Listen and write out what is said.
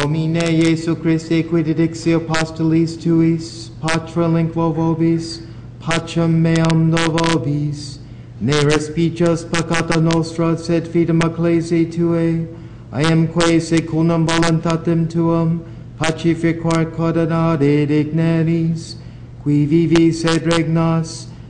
Domine Iesu Christe, quid edixio apostolis tuis, patra lingua vobis, pacem meam no vobis, ne respicias peccata nostra, sed fidem ecclesiae tuae, iamque secundum voluntatem tuam, pacificar coordinare digneris, qui vivis et regnas,